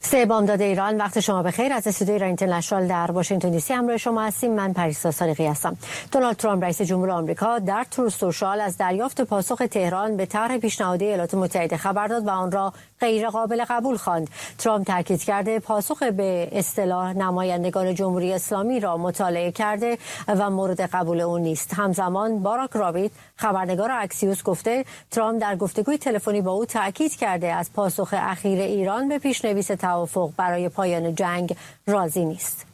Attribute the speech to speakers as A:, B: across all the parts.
A: سه بامداد ایران، وقت شما بخیر. از استودیوی ایران اینترنشنال در واشنگتن دی سی همراه شما هستیم. من پریسا صادقی هستم. دونالد ترامپ رئیس جمهور آمریکا در تروث سوشال از دریافت پاسخ تهران به طرح پیشنهادی ایالات متحده خبر داد و آن را غیر قابل قبول خواند. ترامپ تاکید کرده پاسخ به اصطلاح نمایندگان جمهوری اسلامی را مطالعه کرده و مورد قبول او نیست. همزمان باراک رابیت، خبرنگار اکسیوس، گفته ترامپ در گفتگوی تلفنی با او تاکید کرده از پاسخ اخیر ایران به پیشنویس توافق برای پایان جنگ راضی نیست.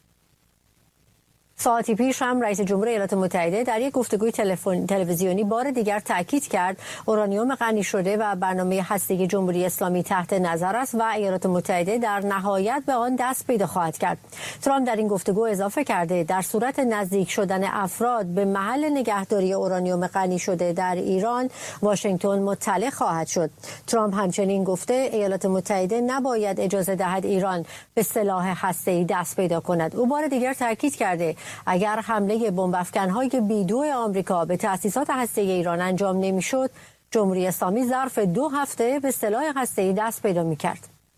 A: ساعتی پیش هم رئیس جمهور ایالات متحده در یک گفتگوی تلویزیونی بار دیگر تاکید کرد اورانیوم غنی شده و برنامه هسته‌ای جمهوری اسلامی تحت نظر است و ایالات متحده در نهایت به آن دست پیدا خواهد کرد. ترامپ در این گفتگو اضافه کرده در صورت نزدیک شدن افراد به محل نگهداری اورانیوم غنی شده در ایران، واشنگتن مطلع خواهد شد. ترامپ همچنین گفته ایالات متحده نباید اجازه دهد ایران به سلاح هسته‌ای دست پیدا کند. او بار دیگر تاکید کرده اگر حمله بمب افکن‌های B-2 آمریکا به تأسیسات هسته‌ای ایران انجام نمی‌شد، جمهوری اسلامی ظرف 2 هفته به سلاح هسته‌ای دست پیدا می‌کرد.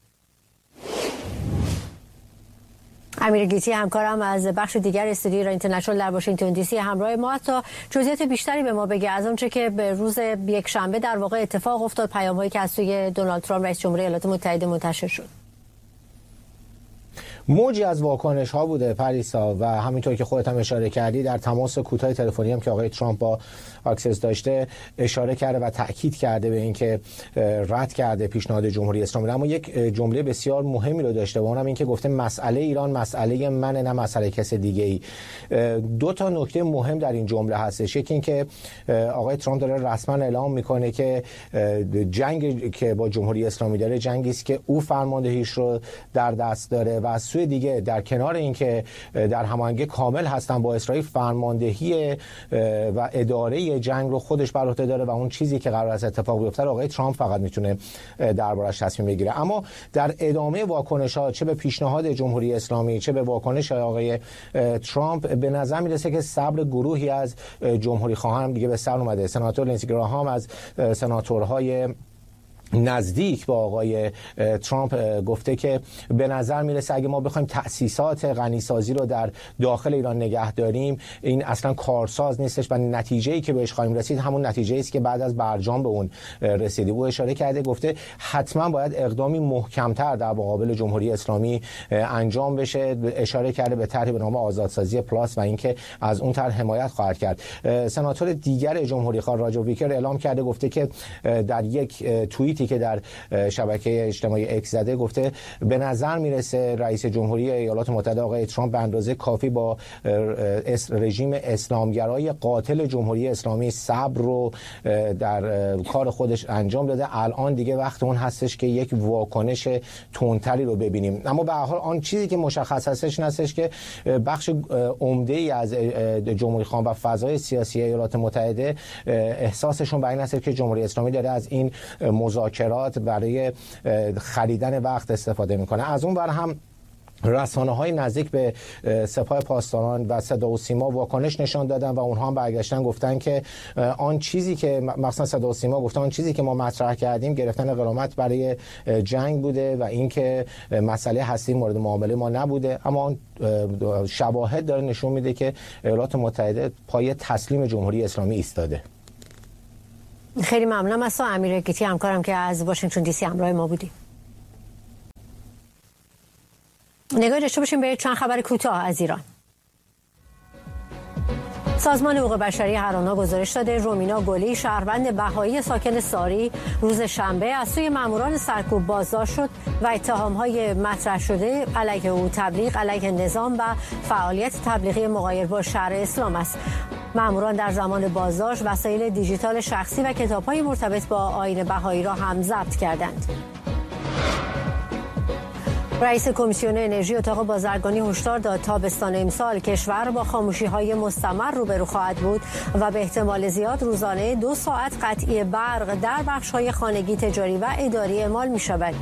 A: امیر گیتی همکارم از بخش دیگر استودیوی ایران اینترنشنال در واشنگتن دی سی همراه ما تا جزئیات بیشتری به ما بگه از اونچه که به روز یک شنبه در واقع اتفاق افتاد، پیام‌هایی که از سوی دونالد ترامپ رئیس جمهور ایالات متحده منتشر شد.
B: موجی از واکنش ها بوده پریسا و همینطور که خودت هم اشاره کردی در تماس کوتاه تلفنی هم که آقای ترامپ با اکسیوس داشته اشاره کرده و تاکید کرده به اینکه رد کرده پیشنهاد جمهوری اسلامی. اما یک جمله بسیار مهمی رو داشته و اونم این که گفته مسئله ایران مسئله منه نه مسئله کس دیگه ای. 2 تا نکته مهم در این جمله هستش. یکی این که آقای ترامپ داره رسما اعلام میکنه که جنگ که با جمهوری اسلامی داره جنگی است که او فرماندهیش رو در دست داره و از سوی دیگه در کنار اینکه در هماهنگی کامل هستن با اسرائیل، فرماندهی و اداره جنگ رو خودش بر عهده داره و اون چیزی که قرار است اتفاق بیفته آقای ترامپ فقط میتونه دربارش تصمیم بگیره. اما در ادامه واکنش‌ها چه به پیشنهاد جمهوری اسلامی چه به واکنش آقای ترامپ به نظر میرسه که صبر گروهی از جمهوری خواهان دیگه به سر اومده. سناتور لینسی گراهام از سناتورهای نزدیک با آقای ترامپ گفته که به نظر میرسه اگه ما بخوایم تأسیسات غنیسازی رو در داخل ایران نگه داریم این اصلا کارساز نیستش و نتیجه‌ای که بهش خواهیم رسید همون نتیجه‌ای است که بعد از برجام به اون رسیدیم. او اشاره کرده گفته حتما باید اقدامی محکم‌تر در مقابل جمهوری اسلامی انجام بشه. اشاره کرده به طرحی به نام آزادسازی پلاس و اینکه از اون طرح حمایت خواهد کرد. سناتور دیگر جمهوری خواه راجر ویکر اعلام کرده گفته که در یک توییتی که در شبکه اجتماعی اکس زده گفته به نظر میرسه رئیس جمهوری ایالات متحده آقای ترامپ به اندازه کافی با رژیم اسلامگرای قاتل جمهوری اسلامی صبر رو در کار خودش انجام داده. الان دیگه وقت اون هستش که یک واکنش تندتری رو ببینیم. اما به هر حال آن چیزی که مشخص هستش این هستش که بخش عمده‌ای از جمهوری خواهان و فضای سیاسی ایالات متحده احساسشون بر این است که جمهوری اسلامی داره از این مذاکرات برای خریدن وقت استفاده میکنه. از اون ور هم رسانه‌های نزدیک به سپاه پاسداران و صدا و سیما واکنش نشان دادن و اونها هم برگشتن گفتن که آن چیزی که مثلا صدا و سیما گفتن آن چیزی که ما مطرح کردیم گرفتن غرامت برای جنگ بوده و اینکه مسئله هستی مورد معامله ما نبوده. اما آن شواهد داره نشون میده که ایالات متحده پای تسلیم جمهوری اسلامی ایستاده.
A: خیلی ممنونم از تو امیر گیتی همکارم که از واشنگتن دی سی همراه ما بودی. نگاه داشته باشیم به چند خبر کوتاه از ایران. سازمان حقوق بشری هرانا گزارش داده رومینا گلی، شهروند بهایی ساکن ساری، روز شنبه از سوی ماموران سرکوب بازداشت شد و اتهام‌های مطرح شده علیه او تبلیغ علیه نظام و فعالیت تبلیغی مغایر با شرع اسلام است. ماموران در زمان بازداشت وسایل دیجیتال شخصی و کتاب‌های مرتبط با آیین بهایی را هم ضبط کردند. رئیس کمیسیون انرژی اتاق بازرگانی هشدار داد تابستان امسال کشور با خاموشی‌های مستمر روبرو خواهد بود و به احتمال زیاد روزانه 2 ساعت قطعی برق در بخش‌های خانگی، تجاری و اداری اعمال می‌شود.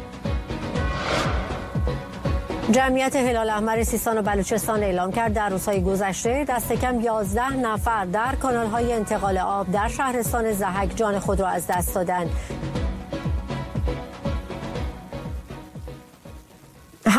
A: جمعیت هلال احمر سیستان و بلوچستان اعلام کرد در روزهای گذشته دست کم 11 نفر در کانال‌های انتقال آب در شهرستان ضحک جان خود را از دست دادند.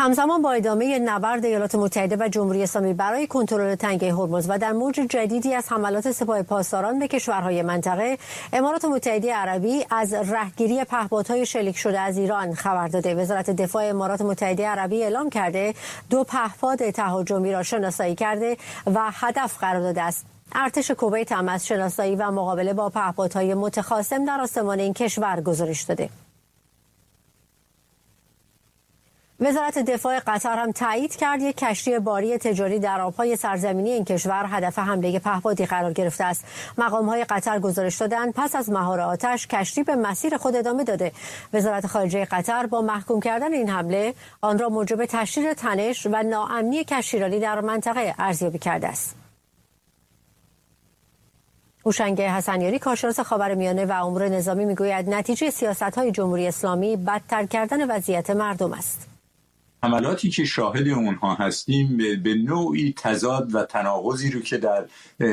A: همزمان با ادامه نبرد ایالات متحده و جمهوری اسلامی برای کنترل تنگه هرمز و در موج جدیدی از حملات سپاه پاسداران به کشورهای منطقه، امارات متحده عربی از رهگیری پهپادهای شلیک شده از ایران خبر داده. وزارت دفاع امارات متحده عربی اعلام کرده 2 پهپاد تهاجمی را شناسایی کرده و هدف قرار داده است. ارتش کویت هم از شناسایی و مقابله با پهپادهای متخاصم در آسمان این کشور گزارش داده. وزارت دفاع قطر هم تایید کرد یک کشتی باری تجاری در آبهای سرزمینی این کشور هدف حمله پهپادی قرار گرفته است. مقام‌های قطر گزارش دادند پس از مهار آتش کشتی به مسیر خود ادامه داده. وزارت خارجه قطر با محکوم کردن این حمله آن را موجب تشدید تنش و ناامنی کشتیرانی در منطقه ارزیابی کرده است. هوشنگ حسنیاری کارشناس خاورمیانه و امور نظامی میگوید نتیجه سیاست‌های جمهوری اسلامی بدتر کردن وضعیت مردم است.
C: حملاتی که شاهد اونها هستیم به نوعی تضاد و تناقضی رو که در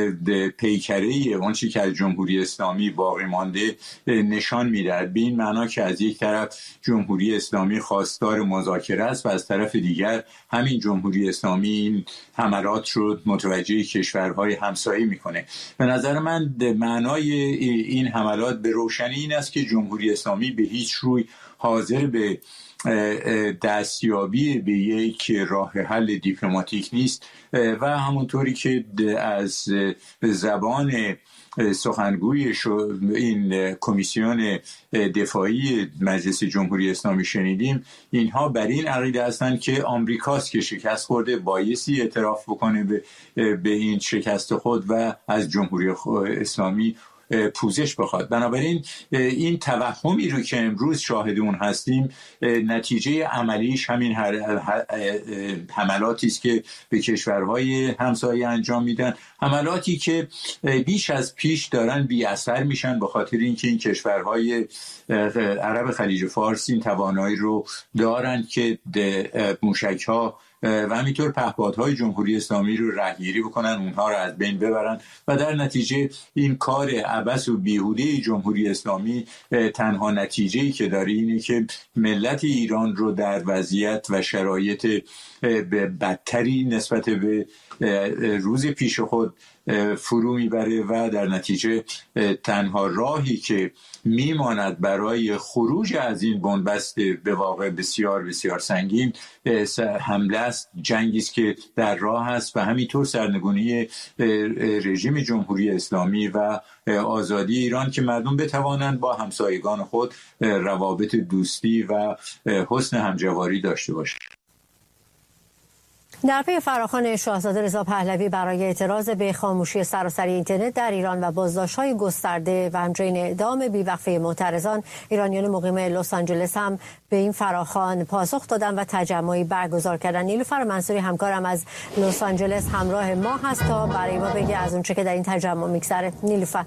C: پیکره آنچه که از جمهوری اسلامی باقی مانده نشان میدهد، به این معنا که از یک طرف جمهوری اسلامی خواستار مذاکره است و از طرف دیگر همین جمهوری اسلامی این حملات رو متوجه کشورهای همسایه میکنه. به نظر من معنای این حملات به روشنی این است که جمهوری اسلامی به هیچ روی حاضر به دستیابی به یک راه حل دیپلماتیک نیست و همونطوری که از زبان سخنگوی این کمیسیون دفاعی مجلس جمهوری اسلامی شنیدیم، اینها بر این عقیده هستند که آمریکاست که شکست خورده، بایستی اعتراف بکنه به این شکست خود و از جمهوری اسلامی پوزش بخواد. بنابراین این توهمی رو که امروز شاهد اون هستیم نتیجه عملیش همین حملاتی است که به کشورهای همسایه انجام میدن، حملاتی که بیش از پیش دارن بی اثر میشن به خاطر اینکه این کشورهای عرب خلیج فارس این توانایی رو دارن که موشک‌ها و همینطور پهپادهای جمهوری اسلامی رو رهگیری بکنن، اونها رو از بین ببرن و در نتیجه این کار عبث و بیهوده جمهوری اسلامی تنها نتیجه‌ای که داره اینه که ملت ایران رو در وضعیت و شرایط بدتری نسبت به روز پیش خود فرو میبره و در نتیجه تنها راهی که میماند برای خروج از این بنبست به واقع بسیار بسیار سنگین حمله است، جنگی است که در راه است و همینطور سرنگونی رژیم جمهوری اسلامی و آزادی ایران که مردم بتوانند با همسایگان خود روابط دوستی و حسن همجواری داشته باشند.
A: در پی فراخوان شاهزاده رضا پهلوی برای اعتراض به خاموشی سراسری اینترنت در ایران و بازداشت‌های گسترده و همچنین اعدام بی‌وقفه معترضان، ایرانیان مقیم لس آنجلس هم به این فراخوان پاسخ دادن و تجمعی برگزار کردن. نیلوفر منصوری همکارم از لس آنجلس همراه ما هست تا برای ما بگه از اون چه که در این تجمع میگذره. نیلوفر.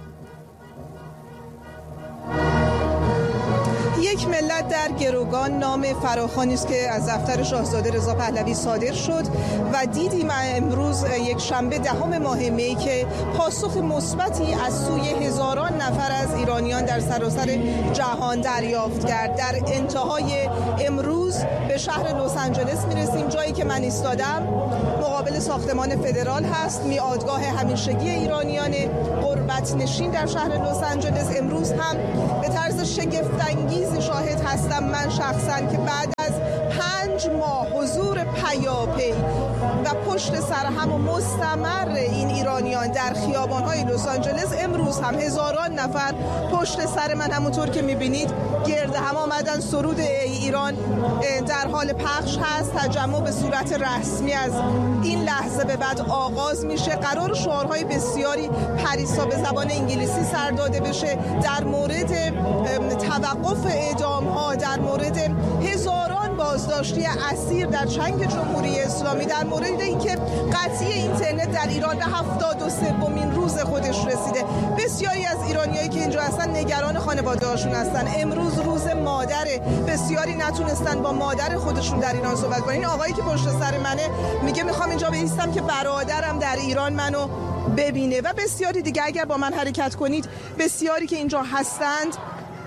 D: یک ملت در گروگان نام فراخوانی است که از دفتر شاهزاده رضا پهلوی صادر شد و دیدیم امروز یک شنبه 10 ماه می که پاسخ مثبتی از سوی هزاران نفر از ایرانیان در سراسر جهان دریافت کرد. در انتهای امروز به شهر لس آنجلس میرسیم. جایی که من ایستادم مقابل ساختمان فدرال هست، میادگاه همیشگی ایرانیان غربت نشین در شهر لس آنجلس. امروز هم به طرز شگفت‌انگیز شاهد هستم من شخصا که بعد از 5 ماه حضور پیاپی و پشت سر هم و مستمر این ایرانیان در خیابان‌های لس آنجلس، امروز هم هزاران نفر پشت سر من همونطور که می‌بینید گرد هم آمدن. سرود ایران در حال پخش هست. تجمع به صورت رسمی از این لحظه به بعد آغاز میشه. قرار شعارهای بسیاری پریسا به زبان انگلیسی سر داده بشه در مورد توقف اعدام‌ها، در مورد هزاران بازداشتی اسیر در چنگ جمهوری اسلامی، در مورد اینکه قطعی اینترنت در ایران به 73مین روز خودش رسیده. بسیاری از ایرانیایی که اینجا هستن نگران خانواده‌هاشون هستن. امروز روز مادره، بسیاری نتونستن با مادر خودشون در ایران صحبت کنن. این آقایی که پشت سر منه میگه میخوام اینجا بایستم که برادرم در ایران منو ببینه و بسیاری دیگه. اگر با من حرکت کنید بسیاری که اینجا هستند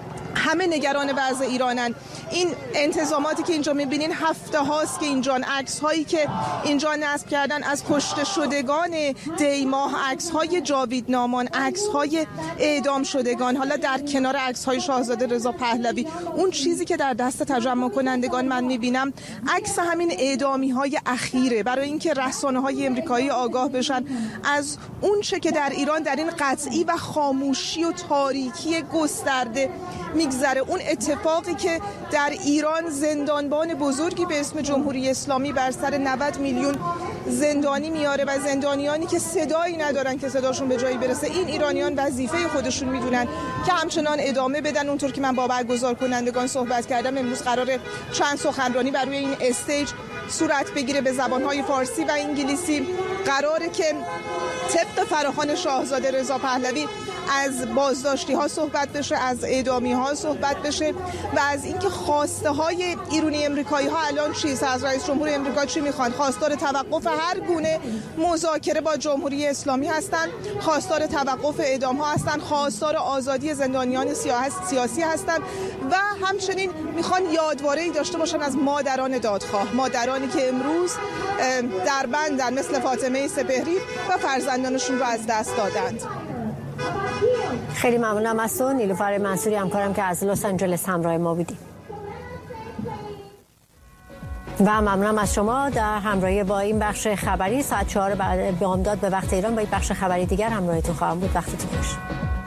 D: همه نگران وضع ایرانن. این انتظاماتی که اینجا میبینین هفته هاست که اینجا، عکس هایی که اینجا نصب کردن از کشته شدگان دی ماه، عکس های جاویدنامان، عکس های اعدام شدگان، حالا در کنار عکس های شاهزاده رضا پهلوی اون چیزی که در دست تجمع کنندگان من میبینم عکس همین اعدامی های اخیره، برای اینکه رسانه های امریکایی آگاه بشن از اون چه که در ایران در این قطعی و خاموشی و تاریکی گسترده میگذره. اون اتفاقی که در ایران زندانبان بزرگی به اسم جمهوری اسلامی بر سر 90 میلیون زندانی میاره و زندانیانی که صدایی ندارن که صداشون به جایی برسه. این ایرانیان وظیفه خودشون میدونن که همچنان ادامه بدن. اونطور که من با برگزار کنندگان صحبت کردم، امروز قراره چند سخنرانی بر روی این استیج صورت بگیره به زبانهای فارسی و انگلیسی. قراره که طبق فراخوان شاهزاده رضا پهلوی از بازداشتی ها صحبت بشه، از اعدامی ها صحبت بشه و از اینکه خواسته های ایرانی امریکایی ها الان چیست. از رئیس جمهور امریکا چی میخوان؟ خواستار توقف هر گونه مذاکره با جمهوری اسلامی هستند، خواستار توقف اعدام ها هستند، خواستار آزادی زندانیان سیاسی هستند و همچنین میخوان یادواره‌ای داشته باشن از مادران دادخواه، مادرانی که امروز در بندن مثل فاطمه سپهری و فرزندانشون رو از دست دادند.
A: خیلی ممنونم از تو نیلوفر منصوری، همکارم که از لس آنجلس همراه ما بودیم. و ممنونم از شما در همراهی با این بخش خبری. ساعت 4 بعد بامداد به وقت ایران با این بخش خبری دیگر همراهتون خواهم بود. وقتتون خوش.